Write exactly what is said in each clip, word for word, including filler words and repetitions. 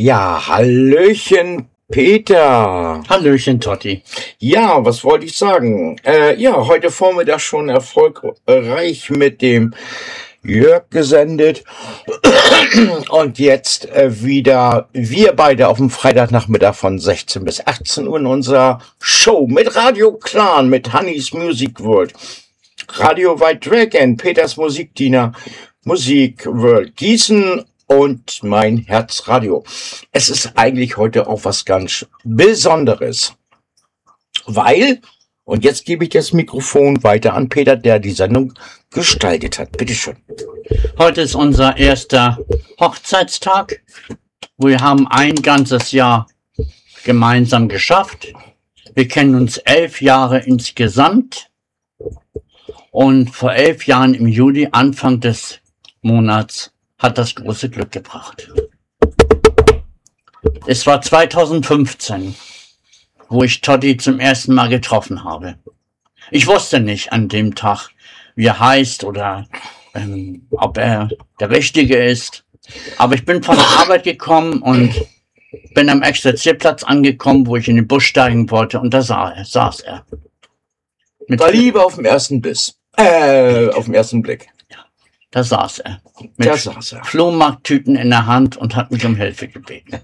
Ja, Hallöchen, Peter. Hallöchen, Totti. Ja, was wollte ich sagen? Äh, ja, heute Vormittag schon erfolgreich mit dem Jörg gesendet. Und jetzt äh, wieder wir beide auf dem Freitagnachmittag von sechzehn bis achtzehn Uhr in unserer Show mit Radio Clan, mit Hannis Music World, Radio White Dragon, Peters Musikdiener, Musik World Gießen und mein Herzradio. Es ist eigentlich heute auch was ganz Besonderes, weil, und jetzt gebe ich das Mikrofon weiter an Peter, der die Sendung gestaltet hat. Bitteschön. Heute ist unser erster Hochzeitstag. Wir haben ein ganzes Jahr gemeinsam geschafft. Wir kennen uns elf Jahre insgesamt. Und vor elf Jahren im Juli, Anfang des Monats, hat das große Glück gebracht. Es war zweitausendfünfzehn, wo ich Totti zum ersten Mal getroffen habe. Ich wusste nicht an dem Tag, wie er heißt oder ähm, ob er der Richtige ist. Aber ich bin von der Arbeit gekommen und bin am Exerzierplatz angekommen, wo ich in den Bus steigen wollte, und da sah er, saß er. Mit war Liebe auf dem ersten Biss. Äh, auf den ersten Blick. Da saß er. Mit da saß er. Flohmarkttüten in der Hand und hat mich um Hilfe gebeten.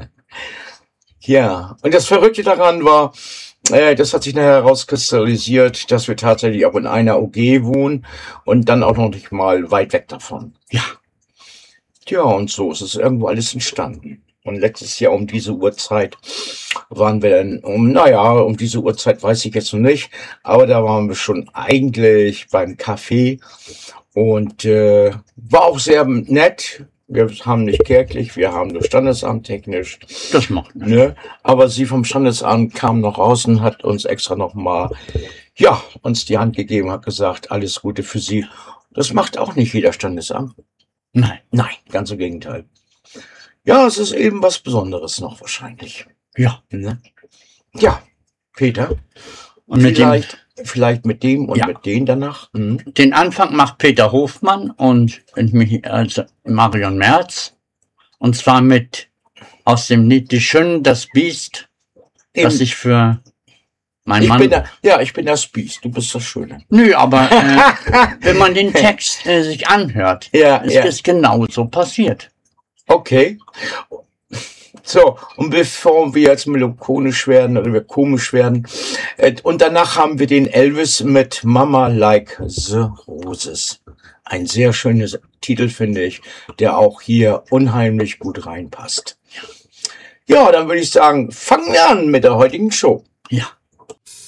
Ja, und das Verrückte daran war, äh, das hat sich nachher herauskristallisiert, dass wir tatsächlich auch in einer O G wohnen und dann auch noch nicht mal weit weg davon. Ja. Tja, und so ist es irgendwo alles entstanden. Und letztes Jahr um diese Uhrzeit waren wir dann, um, naja, um diese Uhrzeit weiß ich jetzt noch nicht, aber da waren wir schon eigentlich beim Café und äh, war auch sehr nett. Wir haben nicht kirchlich, wir haben nur Standesamt technisch. Das macht nichts. Ne? Aber sie vom Standesamt kam noch raus und hat uns extra nochmal, ja, uns die Hand gegeben, hat gesagt, alles Gute für Sie. Das macht auch nicht jeder Standesamt. Nein. Nein, ganz im Gegenteil. Ja, es ist eben was Besonderes noch wahrscheinlich. Ja. Ne? Ja, Peter. Und mit vielleicht, dem, vielleicht mit dem und ja. mit denen danach. Hm. Den Anfang macht Peter Hofmann und mich, also Marion Merz. Und zwar mit aus dem Lied Die Schönen, das Biest, eben. Das ich für mein ich Mann... Bin der, ja, ich bin das Biest, du bist das Schöne. Nö, aber äh, wenn man den Text äh, sich anhört, ja, ist ja. es genau so passiert. Okay. So, und bevor wir jetzt melancholisch werden oder wir komisch werden, äh, und danach haben wir den Elvis mit Mama Like the Roses. Ein sehr schöner Titel, finde ich, der auch hier unheimlich gut reinpasst. Ja, dann würde ich sagen, fangen wir an mit der heutigen Show. Ja.